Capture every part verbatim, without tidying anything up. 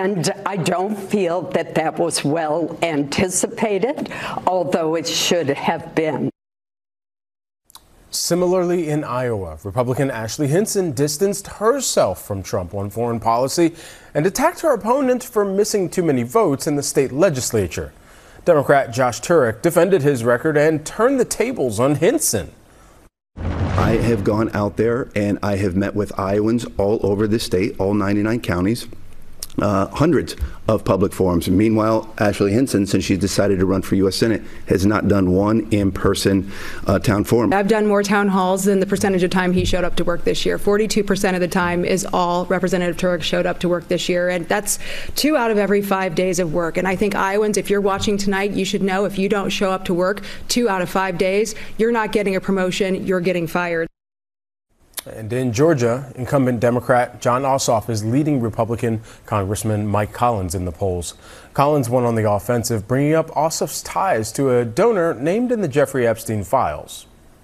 And I don't feel that that was well anticipated, although it should have been. Similarly, in Iowa, Republican Ashley Hinson distanced herself from Trump on foreign policy and attacked her opponent for missing too many votes in the state legislature. Democrat Josh Turek defended his record and turned the tables on Hinson. I have gone out there and I have met with Iowans all over the state, all ninety-nine counties, uh, hundreds of public forums. Meanwhile, Ashley Hinson, since she's decided to run for U S Senate, has not done one in-person uh, town forum. I've done more town halls than the percentage of time he showed up to work this year. forty-two percent of the time is all Representative Turek showed up to work this year, and that's two out of every five days of work. And I think Iowans, if you're watching tonight, you should know if you don't show up to work two out of five days, you're not getting a promotion, you're getting fired. And in Georgia, incumbent Democrat Jon Ossoff is leading Republican Congressman Mike Collins in the polls. Collins won on the offensive, bringing up Ossoff's ties to a donor named in the Jeffrey Epstein files.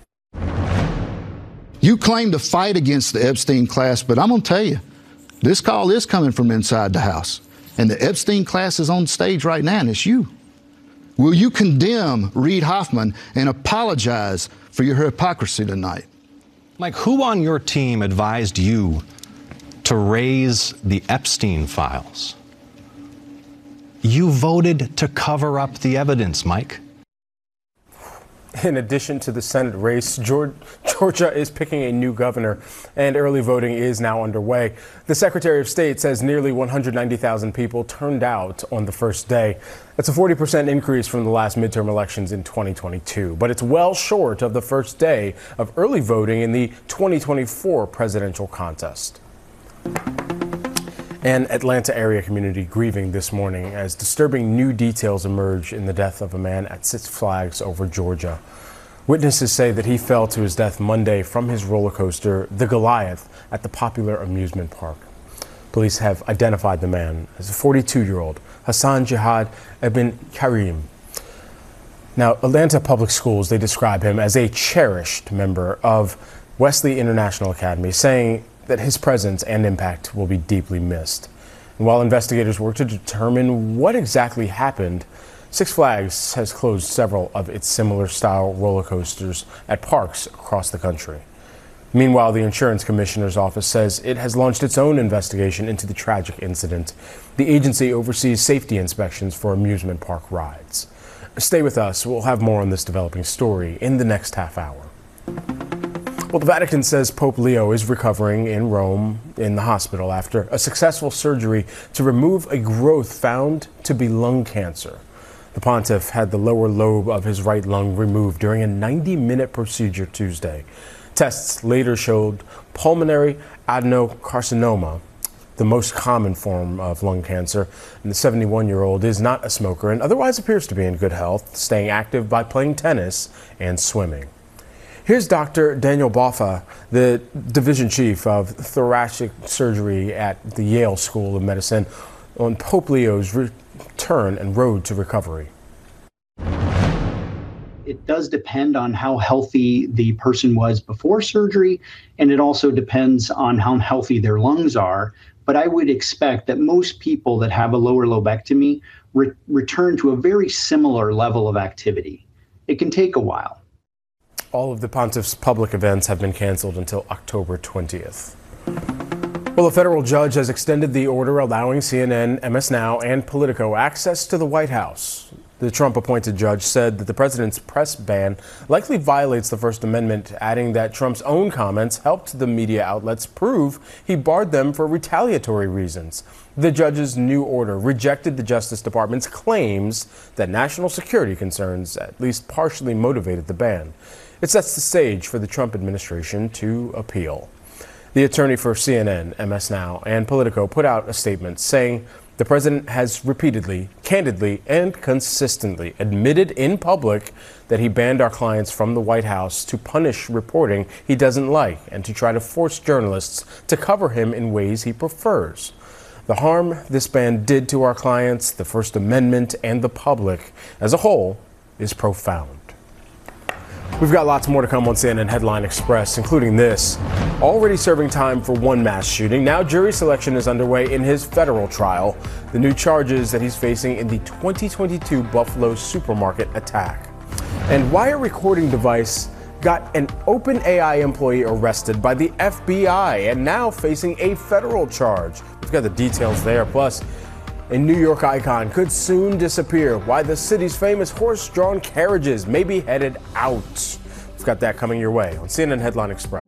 You claim to fight against the Epstein class, but I'm going to tell you, this call is coming from inside the House. And the Epstein class is on stage right now, and it's you. Will you condemn Reid Hoffman and apologize for your hypocrisy tonight? Mike, who on your team advised you to raise the Epstein files? You voted to cover up the evidence, Mike. In addition to the Senate race, Georgia is picking a new governor, and early voting is now underway. The Secretary of State says nearly one hundred ninety thousand people turned out on the first day. That's a forty percent increase from the last midterm elections in twenty twenty-two, but it's well short of the first day of early voting in the twenty twenty-four presidential contest. An Atlanta area community grieving this morning as disturbing new details emerge in the death of a man at Six Flags over Georgia. Witnesses say that he fell to his death Monday from his roller coaster, the Goliath, at the popular amusement park. Police have identified the man as a forty-two-year-old, Hassan Jihad Ibn Karim. Now, Atlanta Public Schools, they describe him as a cherished member of Wesley International Academy, saying that his presence and impact will be deeply missed. And while investigators work to determine what exactly happened, Six Flags has closed several of its similar style roller coasters at parks across the country. Meanwhile, the Insurance Commissioner's Office says it has launched its own investigation into the tragic incident. The agency oversees safety inspections for amusement park rides. Stay with us. We'll have more on this developing story in the next half hour. Well, the Vatican says Pope Leo is recovering in Rome in the hospital after a successful surgery to remove a growth found to be lung cancer. The pontiff had the lower lobe of his right lung removed during a ninety-minute procedure Tuesday. Tests later showed pulmonary adenocarcinoma, the most common form of lung cancer. And the seventy-one-year-old is not a smoker and otherwise appears to be in good health, staying active by playing tennis and swimming. Here's Doctor Daniel Boffa, the division chief of thoracic surgery at the Yale School of Medicine, on Pope Leo's return and road to recovery. It does depend on how healthy the person was before surgery, and it also depends on how healthy their lungs are. But I would expect that most people that have a lower lobectomy re- return to a very similar level of activity. It can take a while. All of the pontiff's public events have been canceled until October twentieth. Well, a federal judge has extended the order allowing C N N, M S Now, and Politico access to the White House. The Trump-appointed judge said that the president's press ban likely violates the First Amendment, adding that Trump's own comments helped the media outlets prove he barred them for retaliatory reasons. The judge's new order rejected the Justice Department's claims that national security concerns at least partially motivated the ban. It sets the stage for the Trump administration to appeal. The attorney for C N N, M S Now, and Politico put out a statement saying the president has repeatedly, candidly, and consistently admitted in public that he banned our clients from the White House to punish reporting he doesn't like and to try to force journalists to cover him in ways he prefers. The harm this ban did to our clients, the First Amendment, and the public as a whole is profound. We've got lots more to come on C N N Headline Express, including this. Already serving time for one mass shooting, now jury selection is underway in his federal trial. The new charges that he's facing in the twenty twenty-two Buffalo supermarket attack. And why a recording device got an OpenAI employee arrested by the F B I and now facing a federal charge. We've got the details there. Plus, a New York icon could soon disappear. Why the city's famous horse-drawn carriages may be headed out. We've got that coming your way on C N N Headline Express.